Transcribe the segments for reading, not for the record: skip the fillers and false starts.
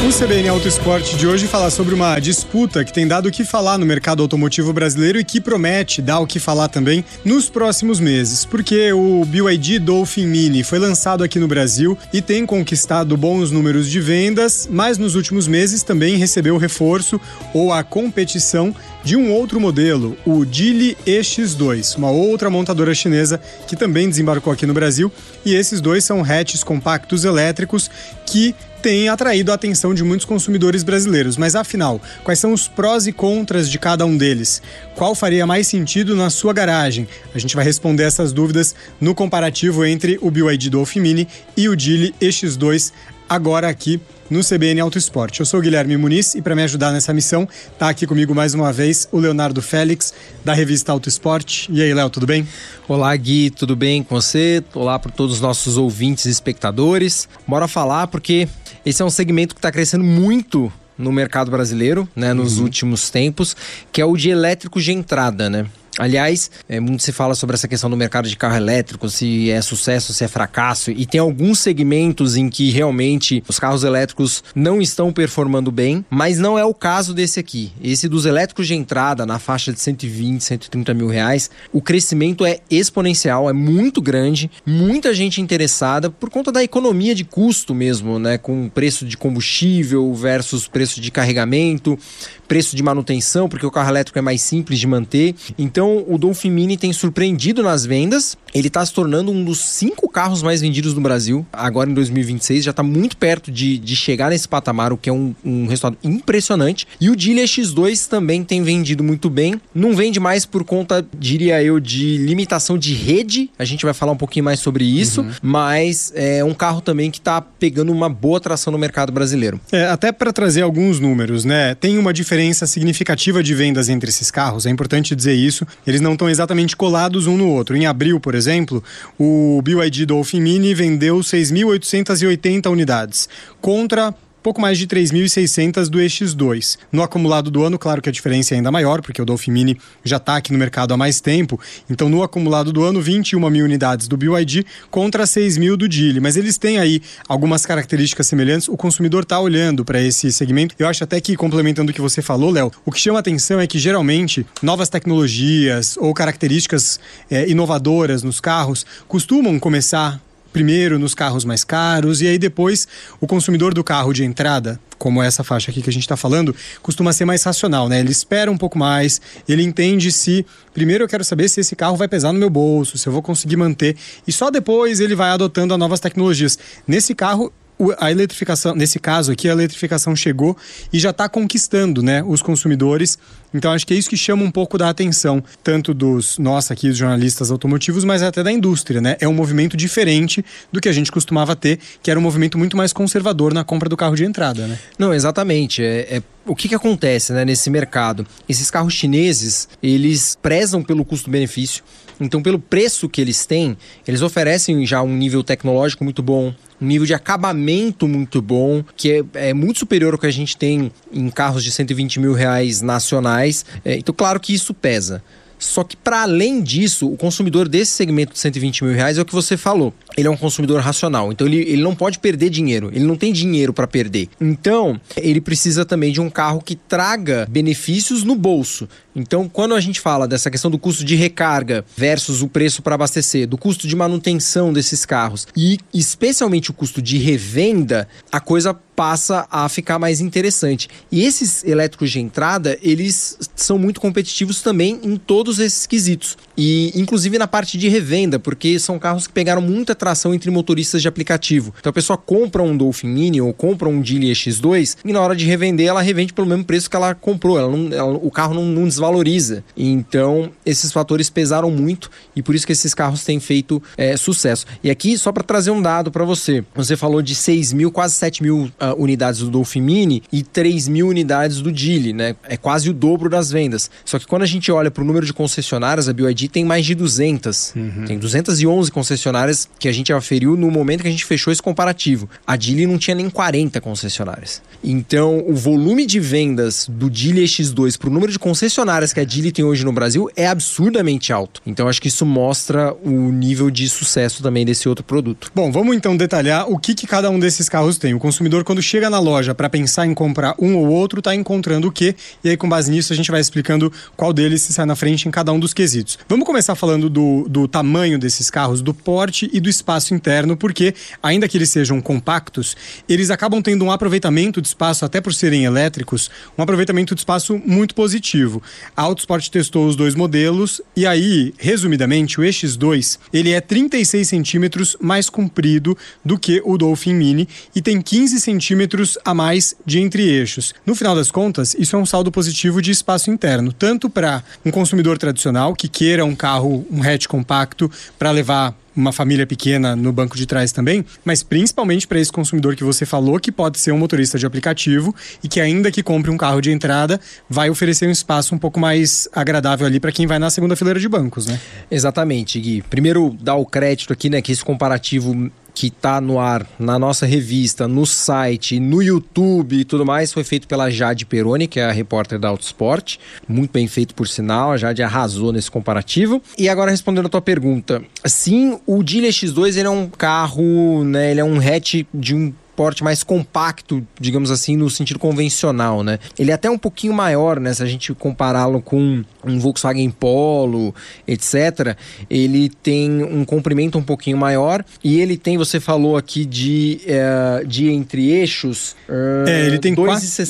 O CBN Auto Esporte de hoje fala sobre uma disputa que tem dado o que falar no mercado automotivo brasileiro e que promete dar o que falar também nos próximos meses, porque o BYD Dolphin Mini foi lançado aqui no Brasil e tem conquistado bons números de vendas, mas nos últimos meses também recebeu o reforço ou a competição de um outro modelo, o Geely EX2, uma outra montadora chinesa que também desembarcou aqui no Brasil, e esses dois são hatches compactos elétricos que têm atraído a atenção de muitos consumidores brasileiros. Mas afinal, quais são os prós e contras de cada um deles? Qual faria mais sentido na sua garagem? A gente vai responder essas dúvidas no comparativo entre o BYD Dolphin Mini e o Geely EX2 agora aqui no CBN Auto Esporte. Eu sou o Guilherme Muniz e para me ajudar nessa missão, tá aqui comigo mais uma vez o Leonardo Félix, da revista Auto Esporte. E aí, Léo, tudo bem? Olá, Gui, tudo bem com você? Olá para todos os nossos ouvintes e espectadores. Bora falar porque esse é um segmento que está crescendo muito no mercado brasileiro, né, nos últimos tempos, que é o de elétrico de entrada, né? Aliás, muito se fala sobre essa questão do mercado de carro elétrico, se é sucesso, se é fracasso, e tem alguns segmentos em que realmente os carros elétricos não estão performando bem, mas não é o caso desse aqui. Esse dos elétricos de entrada, na faixa de 120, 130 mil reais, o crescimento é exponencial, é muito grande, muita gente interessada por conta da economia de custo mesmo, né, com preço de combustível versus preço de carregamento, preço de manutenção, porque o carro elétrico é mais simples de manter. Então, o Dolphin Mini tem surpreendido nas vendas. Ele está se tornando um dos 5 carros mais vendidos no Brasil. Agora, em 2026, já está muito perto de chegar nesse patamar, o que é um resultado impressionante. E o Geely EX2 também tem vendido muito bem. Não vende mais por conta, diria eu, de limitação de rede. A gente vai falar um pouquinho mais sobre isso. Mas é um carro também que está pegando uma boa tração no mercado brasileiro. Até para trazer alguns números, né? Tem uma diferença significativa de vendas entre esses carros. É importante dizer isso. Eles não estão exatamente colados um no outro. Em abril, por exemplo, o BYD Dolphin Mini vendeu 6.880 unidades, contra pouco mais de 3.600 do EX2. No acumulado do ano, claro que a diferença é ainda maior, porque o Dolphin Mini já está aqui no mercado há mais tempo. Então, no acumulado do ano, 21 mil unidades do BYD contra 6 mil do Geely. Mas eles têm aí algumas características semelhantes. O consumidor está olhando para esse segmento. Eu acho até que, complementando o que você falou, Léo, o que chama atenção é que, geralmente, novas tecnologias ou características inovadoras nos carros costumam começar primeiro nos carros mais caros, e aí depois o consumidor do carro de entrada, como essa faixa aqui que a gente está falando, costuma ser mais racional, né? Ele espera um pouco mais, ele entende se... Primeiro eu quero saber se esse carro vai pesar no meu bolso, se eu vou conseguir manter, e só depois ele vai adotando as novas tecnologias. Nesse carro, a eletrificação, nesse caso aqui, a eletrificação chegou e já está conquistando, né, os consumidores. Então acho que é isso que chama um pouco da atenção, tanto dos nós aqui, os jornalistas automotivos, mas até da indústria, né? É um movimento diferente do que a gente costumava ter, que era um movimento muito mais conservador na compra do carro de entrada, né? Não, exatamente. O que acontece, né, nesse mercado? Esses carros chineses, eles prezam pelo custo-benefício. Então, pelo preço que eles têm, eles oferecem já um nível tecnológico muito bom, um nível de acabamento muito bom, que é muito superior ao que a gente tem em carros de 120 mil reais nacionais. Então, claro que isso pesa. Só que, para além disso, o consumidor desse segmento de 120 mil reais é o que você falou. Ele é um consumidor racional, então ele não pode perder dinheiro, ele não tem dinheiro para perder. Então, ele precisa também de um carro que traga benefícios no bolso. Então, quando a gente fala dessa questão do custo de recarga versus o preço para abastecer, do custo de manutenção desses carros e especialmente o custo de revenda, a coisa passa a ficar mais interessante. E esses elétricos de entrada, eles são muito competitivos também em todos esses quesitos. E inclusive na parte de revenda, porque são carros que pegaram muita tração entre motoristas de aplicativo. Então a pessoa compra um Dolphin Mini ou compra um Geely EX2 e na hora de revender, ela revende pelo mesmo preço que ela comprou. O carro não desvaloriza. Então esses fatores pesaram muito e por isso que esses carros têm feito sucesso. E aqui, só para trazer um dado para você. Você falou de 6 mil, quase 7 mil unidades do Dolphin Mini e 3 mil unidades do Geely, né? É quase o dobro das vendas. Só que quando a gente olha para o número de concessionárias, a BYD tem mais de 200. Tem 211 concessionárias que a gente aferiu no momento que a gente fechou esse comparativo. A Geely não tinha nem 40 concessionárias. Então, o volume de vendas do Geely EX2 para o número de concessionárias concessionárias que a Geely tem hoje no Brasil é absurdamente alto. Então acho que isso mostra o nível de sucesso também desse outro produto. Bom, vamos então detalhar o que cada um desses carros tem. O consumidor, quando chega na loja para pensar em comprar um ou outro, está encontrando o quê? E aí, com base nisso, a gente vai explicando qual deles se sai na frente em cada um dos quesitos. Vamos começar falando do tamanho desses carros, do porte e do espaço interno, porque, ainda que eles sejam compactos, eles acabam tendo um aproveitamento de espaço, até por serem elétricos, um aproveitamento de espaço muito positivo. A Autosport testou os dois modelos e aí, resumidamente, o EX2, ele é 36 centímetros mais comprido do que o Dolphin Mini e tem 15 centímetros a mais de entre-eixos. No final das contas, isso é um saldo positivo de espaço interno, tanto para um consumidor tradicional que queira um carro, um hatch compacto para levar uma família pequena no banco de trás também, mas principalmente para esse consumidor que você falou, que pode ser um motorista de aplicativo e que ainda que compre um carro de entrada, vai oferecer um espaço um pouco mais agradável ali para quem vai na segunda fileira de bancos, né? Exatamente, Gui. Primeiro, dar o crédito aqui, né, que esse comparativo que está no ar, na nossa revista, no site, no YouTube e tudo mais, foi feito pela Jade Peroni, que é a repórter da Autosport. Muito bem feito, por sinal. A Jade arrasou nesse comparativo. E agora, respondendo a tua pergunta. Sim, o Geely X2 ele é um carro, né, ele é um hatch de um porte mais compacto, digamos assim, no sentido convencional, né? Ele é até um pouquinho maior, né? Se a gente compará-lo com um Volkswagen Polo, etc., ele tem um comprimento um pouquinho maior e ele tem, você falou aqui de entre-eixos, ele tem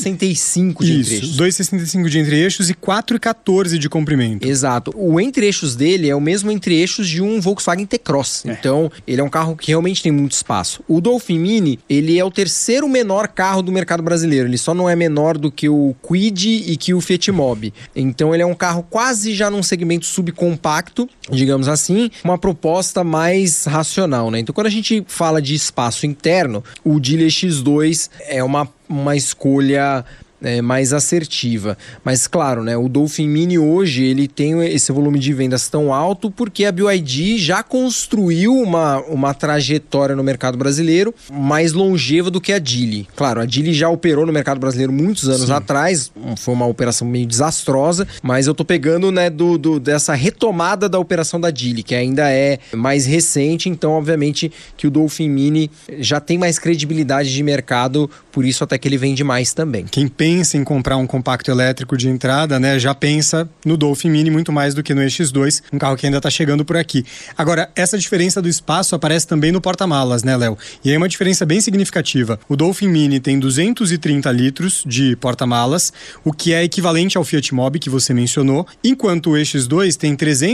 2,65 de entre-eixos. 2,65 de entre-eixos e 4,14 de comprimento. Exato. O entre-eixos dele é o mesmo entre-eixos de um Volkswagen T-Cross. Então, ele é um carro que realmente tem muito espaço. O Dolphin Mini, ele é o terceiro menor carro do mercado brasileiro. Ele só não é menor do que o Kwid e que o Fiat Mobi. Então ele é um carro quase já num segmento subcompacto, digamos assim, uma proposta mais racional, né? Então quando a gente fala de espaço interno, o Geely X2 é uma escolha mais assertiva. Mas claro, né, o Dolphin Mini hoje ele tem esse volume de vendas tão alto porque a BYD já construiu uma trajetória no mercado brasileiro mais longeva do que a Geely. Claro, a Geely já operou no mercado brasileiro muitos anos atrás, foi uma operação meio desastrosa, mas eu tô pegando, né, dessa retomada da operação da Geely, que ainda é mais recente, então obviamente que o Dolphin Mini já tem mais credibilidade de mercado, por isso até que ele vende mais também. Quem pensa em comprar um compacto elétrico de entrada, né, já pensa no Dolphin Mini muito mais do que no EX2, um carro que ainda está chegando por aqui. Agora, essa diferença do espaço aparece também no porta-malas, né, Léo? E é uma diferença bem significativa. O Dolphin Mini tem 230 litros de porta-malas, o que é equivalente ao Fiat Mobi, que você mencionou, enquanto o EX2 tem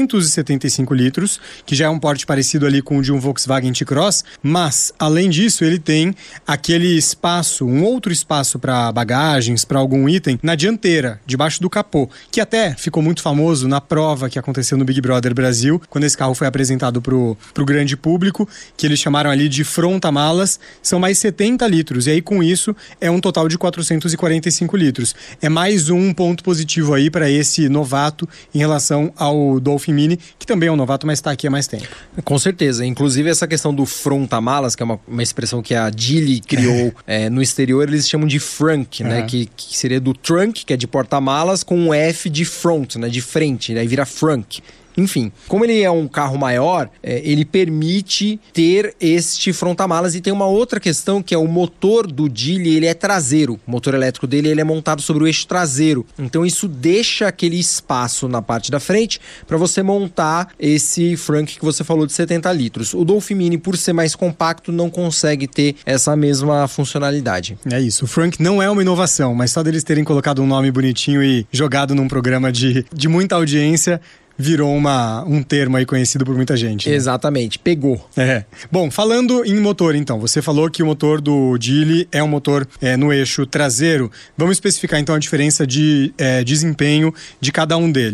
375 litros, que já é um porte parecido ali com o de um Volkswagen T-Cross, mas, além disso, ele tem aquele espaço, um outro espaço para bagagens, para algum item, na dianteira, debaixo do capô, que até ficou muito famoso na prova que aconteceu no Big Brother Brasil, quando esse carro foi apresentado pro grande público, que eles chamaram ali de fronta-malas, são mais 70 litros, e aí com isso é um total de 445 litros. É mais um ponto positivo aí para esse novato em relação ao Dolphin Mini, que também é um novato, mas está aqui há mais tempo. Com certeza, inclusive essa questão do fronta-malas, que é uma expressão que a Geely criou no exterior, eles chamam de frunk, né? Que seria do trunk, que é de porta-malas, com um F de front, né? De frente, aí vira frunk. Enfim, como ele é um carro maior, ele permite ter este fronta-malas. E tem uma outra questão, que é o motor do Geely, ele é traseiro. O motor elétrico dele ele é montado sobre o eixo traseiro. Então isso deixa aquele espaço na parte da frente para você montar esse frunk que você falou de 70 litros. O Dolphin Mini, por ser mais compacto, não consegue ter essa mesma funcionalidade. É isso, o frunk não é uma inovação, mas só deles terem colocado um nome bonitinho e jogado num programa de muita audiência, virou um termo aí conhecido por muita gente, né? Exatamente, pegou. Bom, falando em motor então, você falou que o motor do Geely é um motor no eixo traseiro. Vamos especificar então a diferença de desempenho de cada um deles.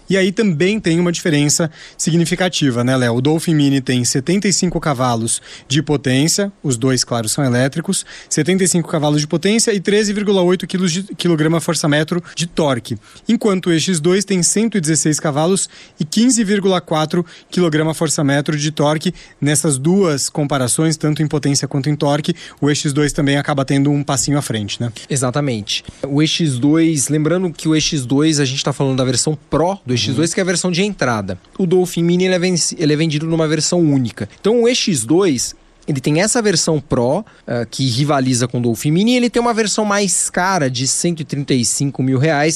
E aí também tem uma diferença significativa, né, Léo? O Dolphin Mini tem 75 cavalos de potência, os dois, claro, são elétricos, 75 cavalos de potência e 13,8 kgfm de torque, enquanto o EX2 tem 116 cavalos e 15,4 kgfm de torque. Nessas duas comparações, tanto em potência quanto em torque, o EX2 também acaba tendo um passinho à frente, né? Exatamente. O EX2, lembrando que o EX2, a gente está falando da versão Pro do EX2, que é a versão de entrada. O Dolphin Mini ele é vendido numa versão única. Então o EX2, ele tem essa versão Pro, que rivaliza com o Dolphin Mini, e ele tem uma versão mais cara de R$135 mil,